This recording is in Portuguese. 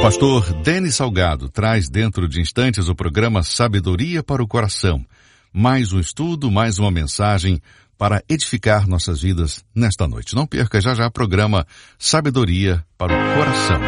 Pastor Denis Salgado traz dentro de instantes o programa Sabedoria para o Coração. Mais um estudo, mais uma mensagem para edificar nossas vidas nesta noite. Não perca já o programa Sabedoria para o Coração.